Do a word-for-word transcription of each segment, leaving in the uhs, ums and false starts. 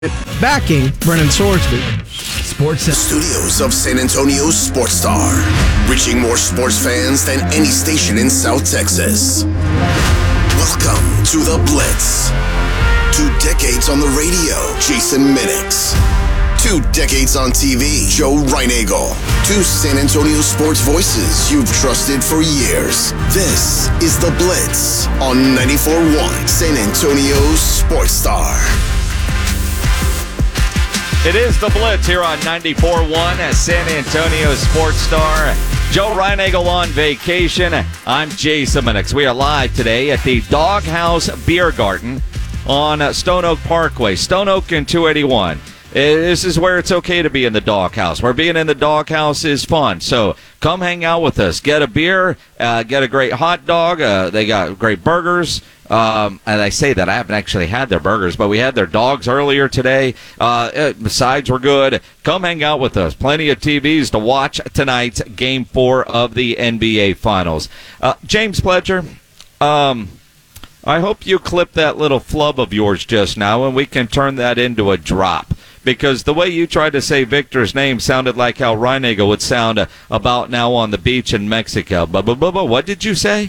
backing Brendan Sorsby. Sports Studios of San Antonio's Sports Star, reaching more sports fans than any station in South Texas. Welcome to The Blitz. Two decades on the radio, Jason Minix. Two decades on T V, Joe Reinagle. Two San Antonio sports voices you've trusted for years. This is The Blitz on ninety-four point one San Antonio's Sports Star. It is The Blitz here on ninety-four point one at San Antonio Sports Star. Joe Reinagle on vacation. I'm Jason Minix. We are live today at the Doghouse Beer Garden on Stone Oak Parkway. Stone Oak and two eighty-one. This is where it's okay to be in the doghouse, where being in the doghouse is fun. So come hang out with us. Get a beer, uh, get a great hot dog. Uh, they got great burgers. Um, and I say that I haven't actually had their burgers, but we had their dogs earlier today. Uh, the sides were good. Come hang out with us. Plenty of T Vs to watch tonight's Game four of the N B A Finals. Uh, James Pledger, um, I hope you clip that little flub of yours just now, and we can turn that into a drop. Because the way you tried to say Victor's name sounded like how Reinagle would sound uh, about now on the beach in Mexico. But what did you say?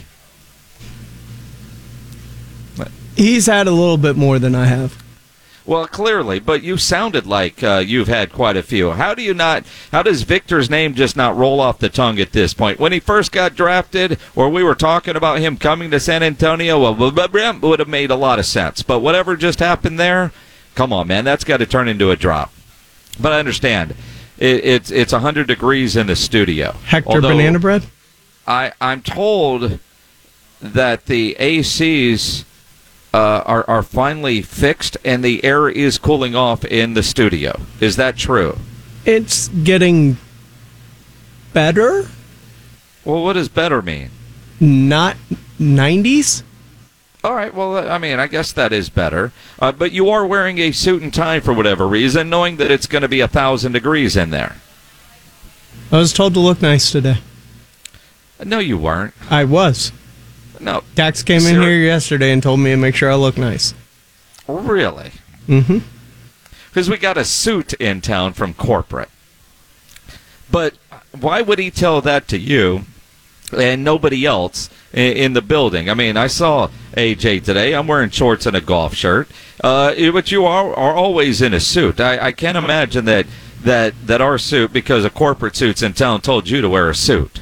He's had a little bit more than I have. Well, clearly, but you sounded like uh, you've had quite a few. How do you not, how does Victor's name just not roll off the tongue at this point? When he first got drafted, or we were talking about him coming to San Antonio, well, would have made a lot of sense. But whatever just happened there, come on, man, that's got to turn into a drop. But I understand. It, it's it's one hundred degrees in the studio. Hector Although Banana Bread? I, I'm told that the A Cs uh, are, are finally fixed and the air is cooling off in the studio. Is that true? It's getting better. Well, what does better mean? Not nineties? All right, well, I mean, I guess that is better. Uh, but you are wearing a suit and tie for whatever reason, knowing that it's going to be one thousand degrees in there. I was told to look nice today. No, you weren't. I was. No. Dax came Ser- in here yesterday and told me to make sure I look nice. Really? Mm-hmm. Because we got a suit in town from corporate. But why would he tell that to you and nobody else in the building? I mean, I saw A J today. I'm wearing shorts and a golf shirt. Uh, but you are, are always in a suit. I, I can't imagine that, that, that our suit, because of corporate suits in town, told you to wear a suit.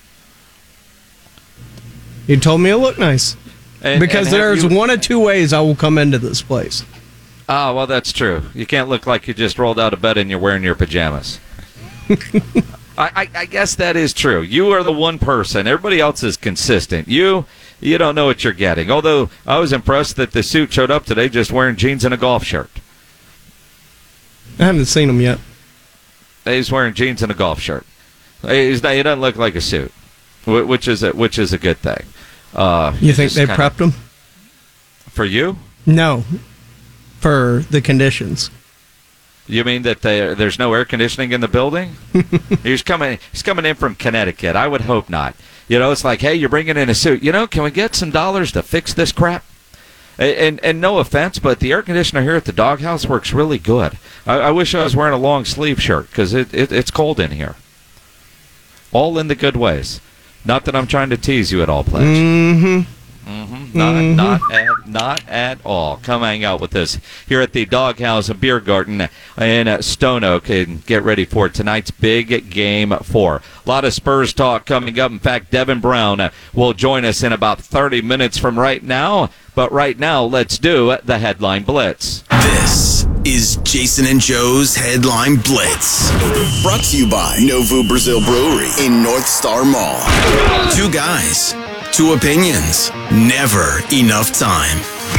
He told me to look nice. And, because and there's you, one of two ways I will come into this place. Ah, well, that's true. You can't look like you just rolled out of bed and you're wearing your pajamas. I, I, I guess that is true. You are the one person. Everybody else is consistent. You you don't know what you're getting. Although I was impressed that the suit showed up today just wearing jeans and a golf shirt. I haven't seen him yet. He's wearing jeans and a golf shirt. He's not, he doesn't look like a suit, which is a, which is a good thing. Uh, you think they prepped him? For you? No. For the conditions. You mean that they, there's no air conditioning in the building? he's coming. He's coming in from Connecticut. I would hope not. You know, it's like, hey, you're bringing in a suit. You know, can we get some dollars to fix this crap? And and, and no offense, but the air conditioner here at the Doghouse works really good. I, I wish I was wearing a long sleeve shirt because it, it it's cold in here. All in the good ways. Not that I'm trying to tease you at all, Pledge. Mm-hmm. Mm-hmm. Not, mm-hmm. not, at, not at all. Come hang out with us here at the Doghouse Beer Garden in Stone Oak and get ready for tonight's big game four. A lot of Spurs talk coming up. In fact, Devin Brown will join us in about thirty minutes from right now. But right now, let's do the Headline Blitz. This is Jason and Joe's Headline Blitz. Brought to you by Novo Brazil Brewery in North Star Mall. Two guys, two opinions, never enough time.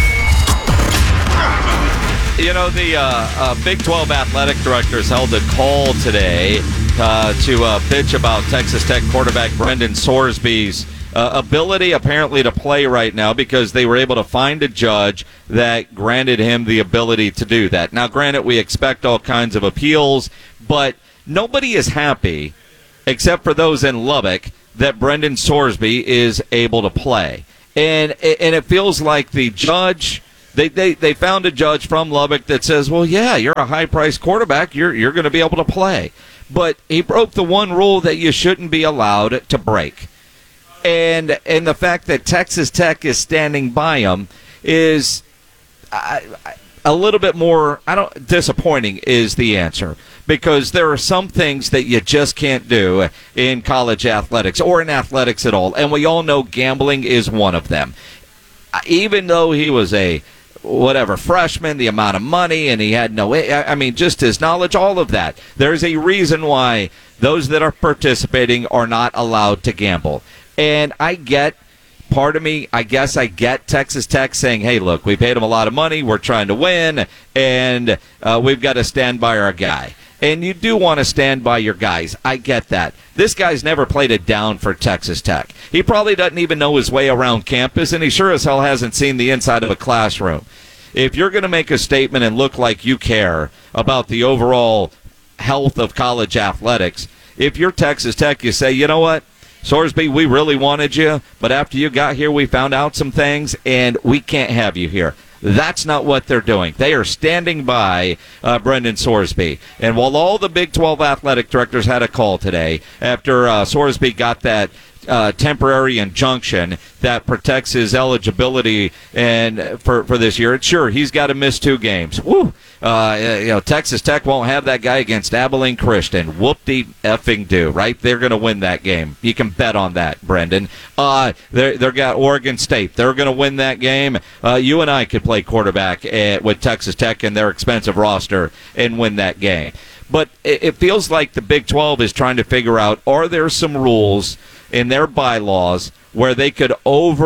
You know, the uh, uh, Big twelve athletic directors held a call today uh, to uh, pitch about Texas Tech quarterback Brendan Sorsby's uh, ability apparently to play right now because they were able to find a judge that granted him the ability to do that. Now, granted, we expect all kinds of appeals, but nobody is happy, except for those in Lubbock, that Brendan Sorsby is able to play. And, and it feels like the judge They, they they found a judge from Lubbock that says, well, yeah, you're a high-priced quarterback. You're you're going to be able to play. But he broke the one rule that you shouldn't be allowed to break. And and the fact that Texas Tech is standing by him is uh, a little bit more, I don't, disappointing is the answer. Because there are some things that you just can't do in college athletics or in athletics at all. And we all know gambling is one of them. Even though he was a, whatever, freshman, the amount of money, and he had no, I mean, just his knowledge, all of that. There's a reason why those that are participating are not allowed to gamble. And I get, part of me, I guess I get Texas Tech saying, hey, look, we paid him a lot of money, we're trying to win, and uh, we've got to stand by our guy. And you do want to stand by your guys. I get that. This guy's never played it down for Texas Tech. He probably doesn't even know his way around campus, and he sure as hell hasn't seen the inside of a classroom. If you're going to make a statement and look like you care about the overall health of college athletics, if you're Texas Tech, you say, you know what, Sorsby, we really wanted you, but after you got here, we found out some things, and we can't have you here. That's not what they're doing. They are standing by uh, Brendan Sorsby. And while all the Big twelve athletic directors had a call today after uh, Sorsby got that uh, temporary injunction that protects his eligibility and for, for this year, it's sure he's got to miss two games. Woo! Uh, you know, Texas Tech won't have that guy against Abilene Christian. Whoop-de effing do, right? They're going to win that game. You can bet on that, Brendan. Uh, they're, they're got Oregon State. They're going to win that game. Uh, you and I could play quarterback at, with Texas Tech and their expensive roster and win that game. But it, it feels like the Big twelve is trying to figure out, are there some rules in their bylaws where they could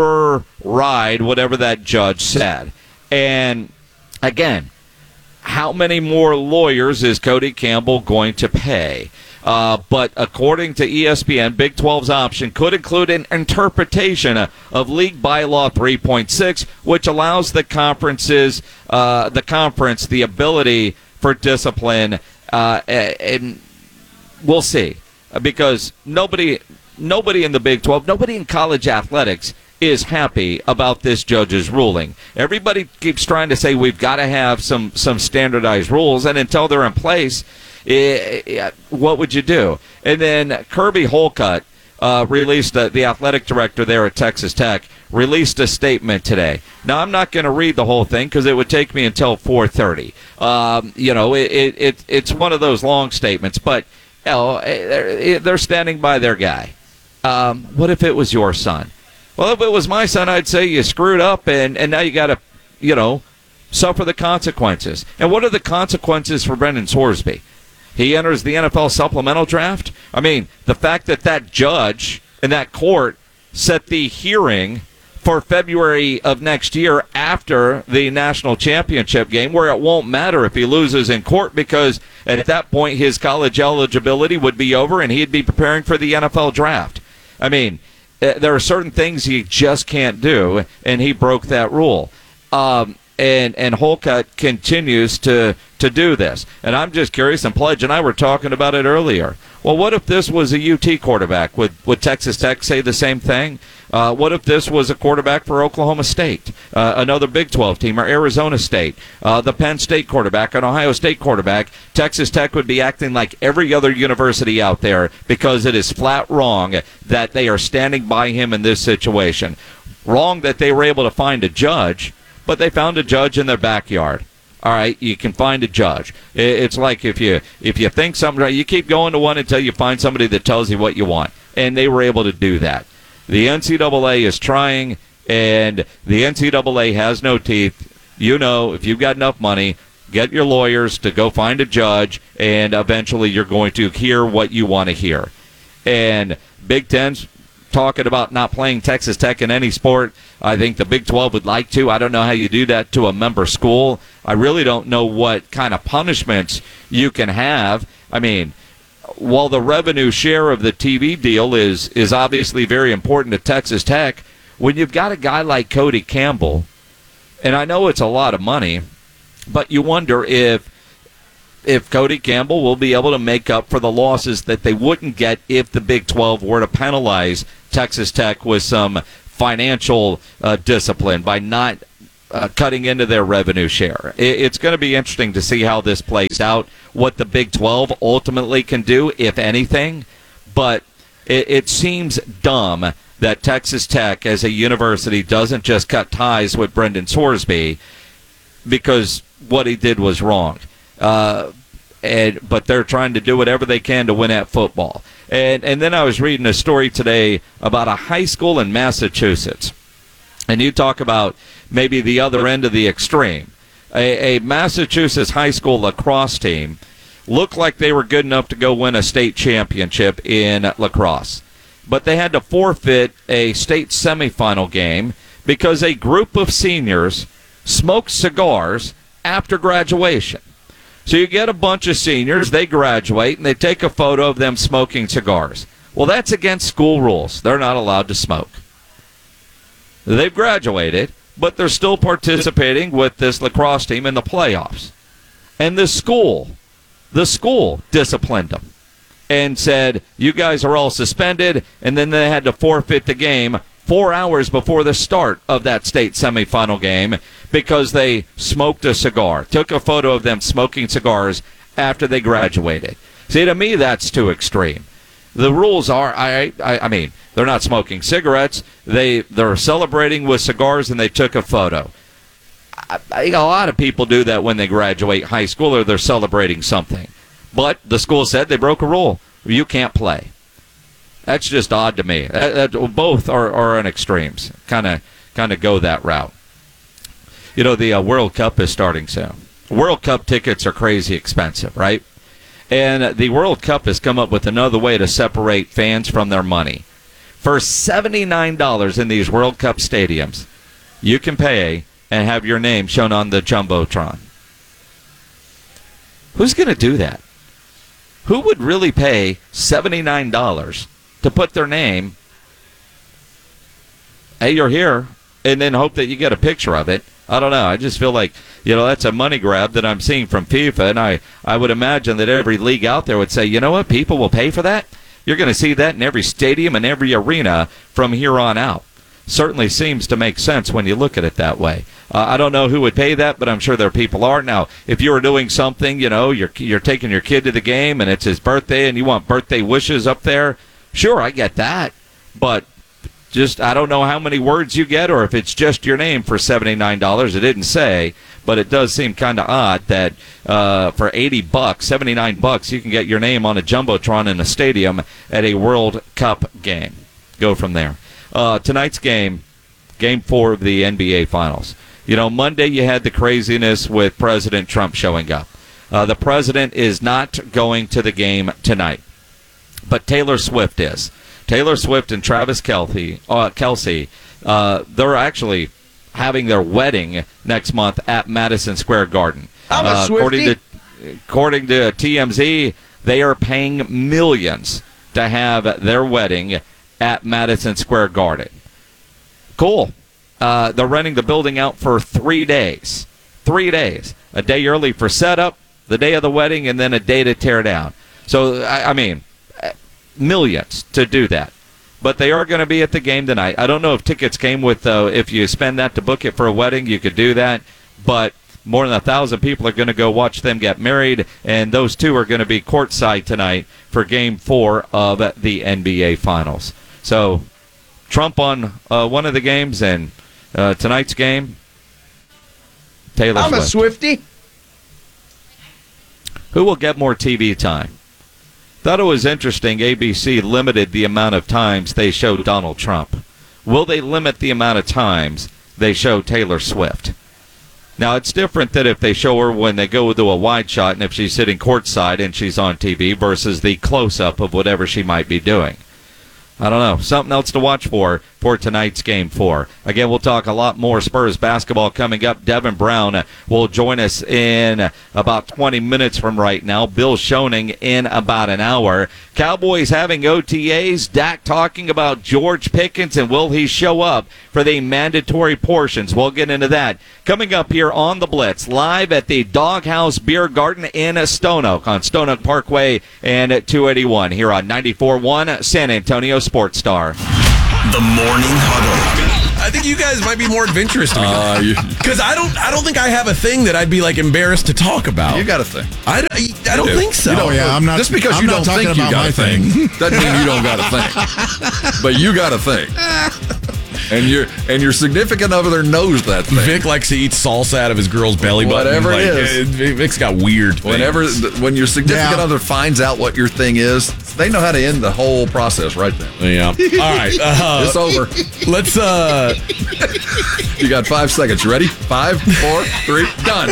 override whatever that judge said? And, again, how many more lawyers is Cody Campbell going to pay? Uh, but according to E S P N, Big twelve's option could include an interpretation of League Bylaw three point six, which allows the conferences, uh, the conference, the ability for discipline. Uh, and we'll see, because nobody, nobody in the Big twelve, nobody in college athletics is happy about this judge's ruling. Everybody keeps trying to say we've got to have some, some standardized rules, and until they're in place, it, it, what would you do? And then Kirby Holcutt uh, released, uh, the athletic director there at Texas Tech, released a statement today. Now, I'm not going to read the whole thing because it would take me until four thirty. Um, you know, it, it, it it's one of those long statements, but you know, they're, they're standing by their guy. Um, what if it was your son? Well, if it was my son, I'd say you screwed up, and, and now you got to, you know, suffer the consequences. And what are the consequences for Brendan Sorsby? He enters the N F L supplemental draft. I mean, the fact that that judge and that court set the hearing for February of next year after the national championship game, where it won't matter if he loses in court, because at that point his college eligibility would be over and he'd be preparing for the N F L draft. I mean, there are certain things you just can't do, and he broke that rule. Um, and and Holcutt continues to, to do this. And I'm just curious, and Pledge and I were talking about it earlier. Well, what if this was a U T quarterback? Would, would Texas Tech say the same thing? Uh, what if this was a quarterback for Oklahoma State, uh, another Big twelve team, or Arizona State, uh, the Penn State quarterback, an Ohio State quarterback? Texas Tech would be acting like every other university out there, because it is flat wrong that they are standing by him in this situation. Wrong that they were able to find a judge, but they found a judge in their backyard. All right, you can find a judge. It's like if you if you think something right, you keep going to one until you find somebody that tells you what you want. And they were able to do that. The N C double A is trying, and the N C double A has no teeth. You know, if you've got enough money, get your lawyers to go find a judge, and eventually you're going to hear what you want to hear. And Big Ten's talking about not playing Texas Tech in any sport. I think the Big twelve would like to. I don't know how you do that to a member school. I really don't know what kind of punishments you can have. I mean, while the revenue share of the T V deal is is obviously very important to Texas Tech, when you've got a guy like Cody Campbell, and I know it's a lot of money, but you wonder if if Cody Campbell will be able to make up for the losses that they wouldn't get if the Big twelve were to penalize Texas Tech with some financial uh, discipline by not uh, cutting into their revenue share. It, it's going to be interesting to see how this plays out, what the Big twelve ultimately can do, if anything. But it, it seems dumb that Texas Tech, as a university, doesn't just cut ties with Brendan Sorsby because what he did was wrong. Uh, and but they're trying to do whatever they can to win at football. And and then I was reading a story today about a high school in Massachusetts. And you talk about maybe the other end of the extreme. A, a Massachusetts high school lacrosse team looked like they were good enough to go win a state championship in lacrosse. But they had to forfeit a state semifinal game because a group of seniors smoked cigars after graduation. So you get a bunch of seniors, they graduate, and they take a photo of them smoking cigars. Well, that's against school rules. They're not allowed to smoke. They've graduated, but they're still participating with this lacrosse team in the playoffs. And the school, the school disciplined them and said, you guys are all suspended, and then they had to forfeit the game four hours before the start of that state semifinal game because they smoked a cigar, took a photo of them smoking cigars after they graduated. See, to me, that's too extreme. The rules are, I, I, I mean, they're not smoking cigarettes. They, they're celebrating with cigars, and they took a photo. I, I, a lot of people do that when they graduate high school or they're celebrating something. But the school said they broke a rule. You can't play. That's just odd to me. That, that, both are, are on extremes. Kind of kind of go that route. You know, the uh, World Cup is starting soon. World Cup tickets are crazy expensive, right? And the World Cup has come up with another way to separate fans from their money. For seventy-nine dollars in these World Cup stadiums, you can pay and have your name shown on the Jumbotron. Who's going to do that? Who would really pay seventy-nine dollars to put their name, hey, you're here, and then hope that you get a picture of it? I don't know. I just feel like, you know, that's a money grab that I'm seeing from FIFA, and I, I would imagine that every league out there would say, you know what, people will pay for that? You're going to see that in every stadium and every arena from here on out. Certainly seems to make sense when you look at it that way. Uh, I don't know who would pay that, but I'm sure there people are. Now, if you were doing something, you know, you're you're taking your kid to the game and it's his birthday and you want birthday wishes up there, sure, I get that. But just, I don't know how many words you get or if it's just your name for seventy-nine dollars. It didn't say, but it does seem kind of odd that uh, for eighty bucks, seventy-nine bucks, you can get your name on a Jumbotron in a stadium at a World Cup game. Go from there. Uh, tonight's game, game four of the N B A Finals. You know, Monday you had the craziness with President Trump showing up. Uh, the president is not going to the game tonight, but Taylor Swift is. Taylor Swift and Travis Kelce, uh, Kelce, uh, they're actually having their wedding next month at Madison Square Garden. I'm a uh, Swiftie. according to according to T M Z, they are paying millions to have their wedding at Madison Square Garden. Cool. Uh, they're renting the building out for three days. Three days. A day early for setup, the day of the wedding, and then a day to tear down. So, I, I mean, millions to do that. But they are going to be at the game tonight. I don't know if tickets came with, uh, if you spend that to book it for a wedding, you could do that. But more than a thousand people are going to go watch them get married, and those two are going to be courtside tonight for Game Four of the N B A Finals. So, Trump on uh, one of the games, and uh, tonight's game, Taylor I'm Swift. a Swiftie. Who will get more T V time? Thought it was interesting. A B C limited the amount of times they show Donald Trump. Will they limit the amount of times they show Taylor Swift? Now, it's different that if they show her when they go to a wide shot and if she's sitting courtside and she's on T V versus the close-up of whatever she might be doing. I don't know. Something else to watch for for tonight's Game four. Again, we'll talk a lot more Spurs basketball coming up. Devin Brown will join us in about twenty minutes from right now. Bill Schoening in about an hour. Cowboys having O T As. Dak talking about George Pickens and will he show up for the mandatory portions. We'll get into that. Coming up here on The Blitz, live at the Doghouse Beer Garden in Stone Oak on Stone Oak Parkway and two eighty-one here on ninety-four point one San Antonio Sports Star. The Morning Huddle. I think you guys might be more adventurous to me. Uh, you, Because I don't, I don't think I have a thing that I'd be like embarrassed to talk about. you got a thing. I, don't- I don't You do. think so. You don't- Oh, yeah, I'm not- Just because I'm you not don't talking think you about got my a thing, thing. doesn't mean you don't got a thing. But you got a thing. And your and your significant other knows that thing. Vic likes to eat salsa out of his girl's belly button. Whatever it like, is. uh, Vic's got weird things. Whenever, when your significant Yeah. other finds out what your thing is, they know how to end the whole process right then. Yeah. All right. Uh, It's over. let's, uh, You got five seconds. You ready? Five, four, three, done.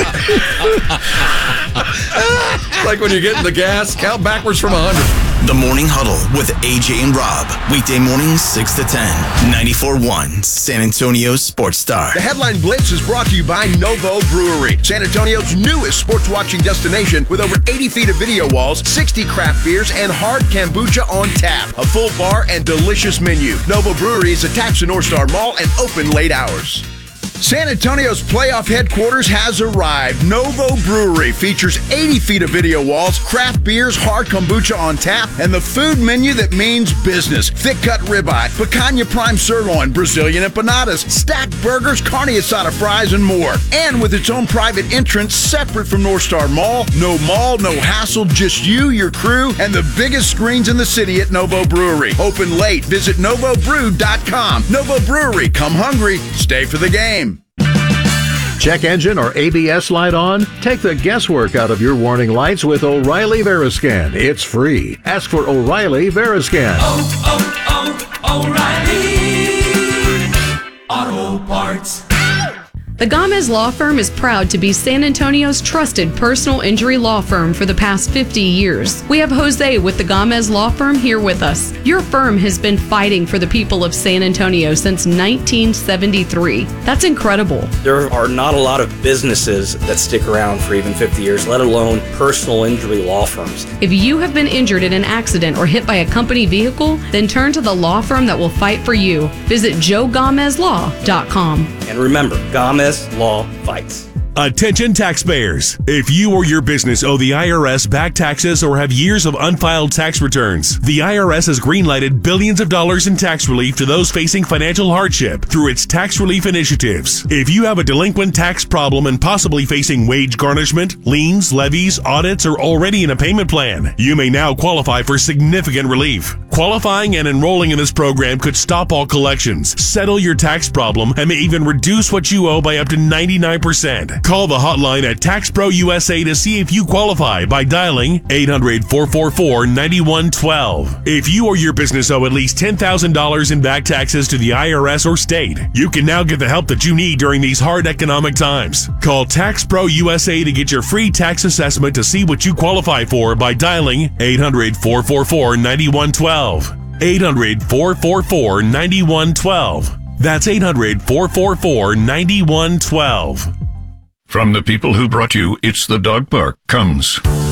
Like when you get in the gas, count backwards from one hundred. The Morning Huddle with A J and Rob. Weekday mornings, six to ten. ninety-four point one San Antonio Sports Star. The Headline Blitz is brought to you by Novo Brewery, San Antonio's newest sports watching destination with over eighty feet of video walls, sixty craft beers, and hard kombucha on tap. A full bar and delicious menu. Novo Brewery is attached to North Star Mall and open late hours. San Antonio's playoff headquarters has arrived. Novo Brewery features eighty feet of video walls, craft beers, hard kombucha on tap, and the food menu that means business. Thick-cut ribeye, picanha prime sirloin, Brazilian empanadas, stacked burgers, carne asada fries, and more. And with its own private entrance separate from North Star Mall, no mall, no hassle, just you, your crew, and the biggest screens in the city at Novo Brewery. Open late. Visit novo brew dot com. Novo Brewery. Come hungry. Stay for the game. Check engine or A B S light on? Take the guesswork out of your warning lights with O'Reilly Veriscan. It's free. Ask for O'Reilly Veriscan. Oh, oh, oh, O'Reilly Auto Parts. The Gomez Law Firm is proud to be San Antonio's trusted personal injury law firm for the past fifty years. We have Jose with the Gomez Law Firm here with us. Your firm has been fighting for the people of San Antonio since nineteen seventy-three. That's incredible. There are not a lot of businesses that stick around for even fifty years, let alone personal injury law firms. If you have been injured in an accident or hit by a company vehicle, then turn to the law firm that will fight for you. Visit joe gomez law dot com. And remember, Gomez Law Fights. Attention taxpayers. If you or your business owe the I R S back taxes or have years of unfiled tax returns, the I R S has greenlighted billions of dollars in tax relief to those facing financial hardship through its tax relief initiatives. If you have a delinquent tax problem and possibly facing wage garnishment, liens, levies, audits, or already in a payment plan, you may now qualify for significant relief. Qualifying and enrolling in this program could stop all collections, settle your tax problem, and may even reduce what you owe by up to ninety-nine percent. Call the hotline at Tax Pro U S A to see if you qualify by dialing eight hundred, four four four, nine one one two. If you or your business owe at least ten thousand dollars in back taxes to the I R S or state, you can now get the help that you need during these hard economic times. Call Tax Pro U S A to get your free tax assessment to see what you qualify for by dialing eight hundred, four four four, nine one one two. eight hundred, four four four, nine one one two. That's eight hundred, four four four, nine one one two. From the people who brought you It's the Dog Park comes